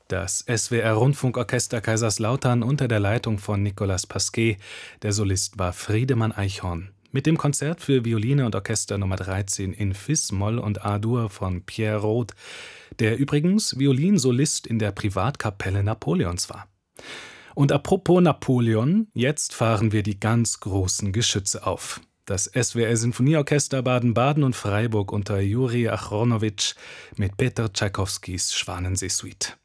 Das SWR-Rundfunkorchester Kaiserslautern unter der Leitung von Nicolas Pasquet. Der Solist war Friedemann Eichhorn. Mit dem Konzert für Violine und Orchester Nummer 13 in Fis-Moll und A-Dur von Pierre Rode, der übrigens Violinsolist in der Privatkapelle Napoleons war. Und apropos Napoleon, jetzt fahren wir die ganz großen Geschütze auf. Das SWR-Sinfonieorchester Baden-Baden und Freiburg unter Juri Achronowitsch mit Peter Tschaikowskis Schwanensee-Suite.